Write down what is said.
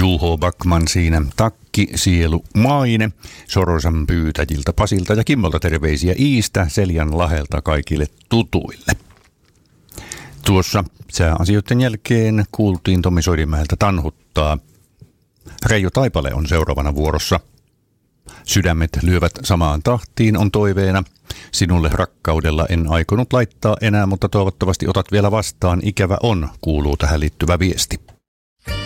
Juho Backman siinä, takki, sielu, maine, Sorosan pyytäjiltä Pasilta ja Kimmolta terveisiä Iistä, Seljanlahelta kaikille tutuille. Tuossa sääasioiden jälkeen kuultiin Tommi Soidimäeltä Tanhuttaa. Reijo Taipale on seuraavana vuorossa. Sydämet lyövät samaan tahtiin on toiveena. Sinulle rakkaudella en aikonut laittaa enää, mutta toivottavasti otat vielä vastaan. Ikävä on, kuuluu tähän liittyvä viesti.